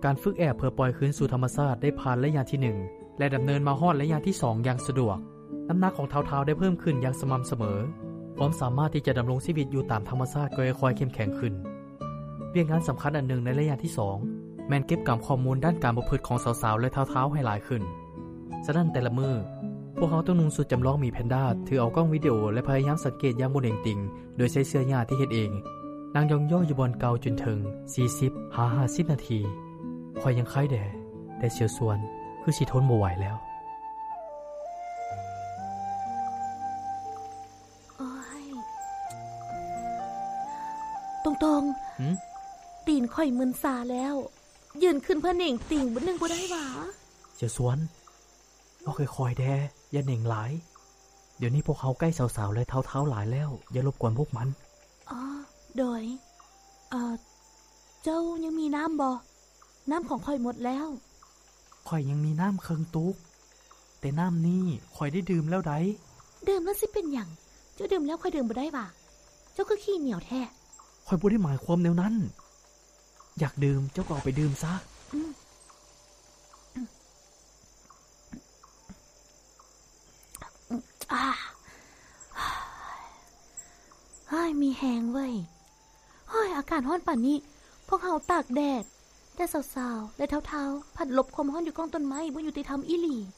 การฝึกแอบเพื่อปล่อยคืนสู่ธรรมชาติได้ผ่านระยะที่1และดำเนินมาฮอดระยะที่2อย่างสะดวกน้ำหนักของเท้าได้เพิ่มขึ้นอย่างสม่ำเสมอความสามารถที่จะดำรงชีวิตอยู่ตามธรรมชาติก็ค่อยๆเข้มแข็งขึ้นเรื่องงานสำคัญอันหนึ่งในระยะที่2แม่นเก็บกำข้อมูลด้านการประพฤติของสาวๆและเท้าให้หลายขึ้นฉะนั้นแต่ละมื้อพวกเขาต้องนุ่งชุดจำลองมีแพนด้าถือเอากล้องวิดีโอและพยายามสังเกตอย่างบ่เด่งติ่งโดยใช้เสื้อหญ้าที่เฮ็ดเองนางยองย่ออยู่บนเกาจนถึง40-50 นาทีคอยยังไข้แต่เสียวส่วนคือสิทนบ่ไหวแล้วโอ้ยตรงๆตีนข่อยมึนซาแล้วยืนขึ้นเพื่อเหน่งติ่งบนนึงบ่ได้หวะเสียวส่วนเอาค่อยๆอย่าเหน่งหลายเดี๋ยวนี้พวกเขาใกล้สาวๆและเท้าหลายแล้วอย่ารบกวนพวกมันอ๋อโดยเจ้ายังมีน้ำบ่น้ำของข่อยหมดแล้วข่อยยังมีน้ำเคิงตุกแต่น้ำนี่ข่อยได้ดื่มแล้วได้ดื่มแล้วสิเป็นหยังเจ้าดื่มแล้วข่อยดื่มบ่ได้ว่ะเจ้าคือขี้เหนียวแท้ข่อยบ่ได้หมายความแนวนั้นอยากดื่มเจ้าก็เอาไปดื่มซะเฮ้ยมีแหงเว้ยเฮ้ยอากาศร้อนป่านนี้พวกเฮาตากแดดแต่สาวๆและเท้าๆผัดหลบความร้อนอยู่กองต้นไม้บ่อยู่ติธรรมอีหลี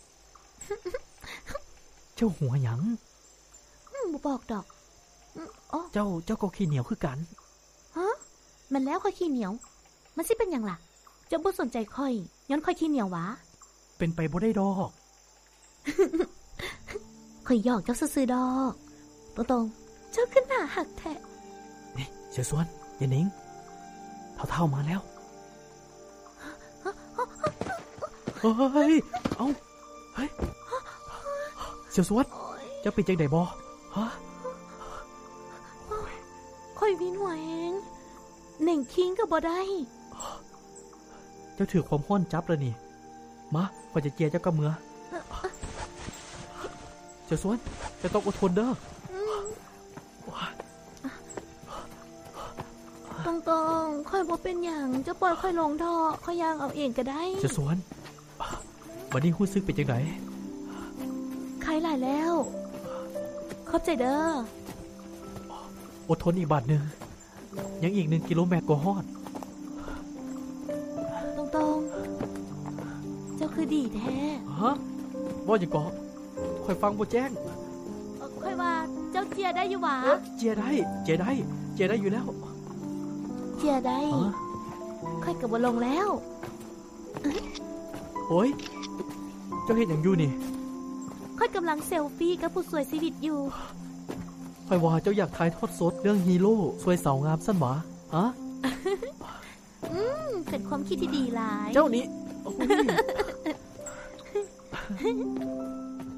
เจ้าหัวหยังบ่บอกดอกอ๋อเจ้าก็ขี้เหนียวคือกันฮะมันแล้วค่อยขี้เหนียวมันสิเป็นหยังล่ะเจ้าบ่สนใจค่อยย้อนค่อยขี้เหนียวหวะเป็นไปบ่ได้ดอกค่อยหยอกเจ้าซื่อๆดอกตรงๆเจ้าขึ้นหน้าหักแท้นี่เสียส่วนอย่านิ่งเท่ามาแล้วเฮ้ยเฮ้ยเสียส่วนจะเป็นจังได๋บ่ฮะค่อยวินหัวเองเหน่งคิงก็บ่ได้เจ้าถือความร้อนจับแล้วนี่มาข้อยจะเจียเจ้ากับมือเสียส่วนจะต้องอดทนเด้อตรงๆค่อยบ่เป็นหยังจะปล่อยค่อยลงท่อค่อยย่างเอาเองก็ได้เสียส่วนบัดนี้รู้สึกเป็นจังได๋ใครหลายแล้วขอบใจเด้ออดทนอีกบาทนึงยังอีก1 กิโลเมตรก็ฮอดตรงๆเจ้าคือดีแท้ฮะบ่หยังก็ค่อยฟังบ่แจ้งค่อยว่าเจ้าเจียได้อยู่หว่าเจียได้อยู่แล้วเจียได้ค่อยก็บ่ลงแล้วโอ้ยเจ้าเฮ็ดหยังอยู่นี่ค่อยกำลังเซลฟี่กับผู้สวยชีวิตอยู่ค่อยว่าเจ้าอยากถ่ายทอดสดเรื่องฮีโร่สวยสาวงามซั่นหวะฮะเป็นความคิดที่ดีหลายเจ้านี่